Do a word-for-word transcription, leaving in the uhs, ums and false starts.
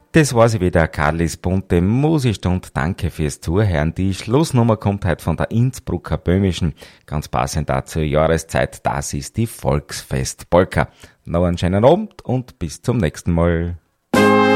Das war sie wieder, Karlis bunte Musikstund. Danke fürs Zuhören. Die Schlussnummer kommt heute von der Innsbrucker Böhmischen. Ganz passend dazu Jahreszeit. Das ist die Volksfest Polka. Noch einen schönen Abend und bis zum nächsten Mal.